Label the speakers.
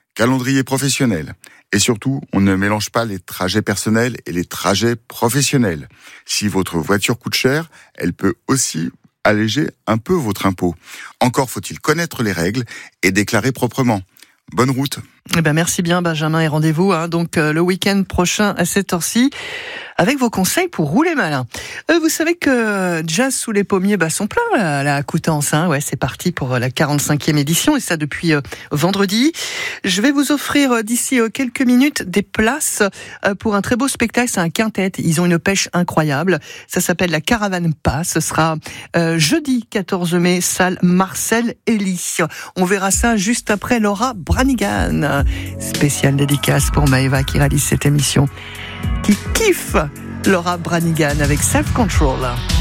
Speaker 1: calendrier professionnel. Et surtout, on ne mélange pas les trajets personnels et les trajets professionnels. Si votre voiture coûte cher, elle peut aussi alléger un peu votre impôt. Encore faut-il connaître les règles et déclarer proprement. Bonne route.
Speaker 2: Eh ben merci bien Benjamin et rendez-vous donc le week-end prochain à cette heure-ci avec vos conseils pour rouler malin. Vous savez que Jazz sous les pommiers sont pleins la Coutances. Ouais, c'est parti pour la 45e édition et ça depuis vendredi. Je vais vous offrir d'ici quelques minutes des places pour un très beau spectacle. C'est un quintet. Ils ont une pêche incroyable. Ça s'appelle la Caravane Pass. Ce sera jeudi 14 mai, salle Marcel Elie. On verra ça juste après Laura Branigan. Spéciale dédicace pour Maëva qui réalise cette émission, qui kiffe Laura Branigan avec Self Control.